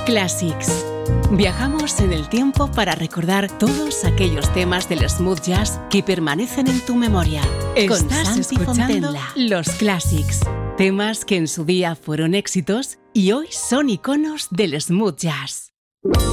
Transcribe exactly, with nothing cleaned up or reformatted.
Classics. Viajamos en el tiempo para recordar todos aquellos temas del smooth jazz que permanecen en tu memoria. Estás escuchando Los Classics. Temas que en su día fueron éxitos y hoy son iconos del smooth jazz.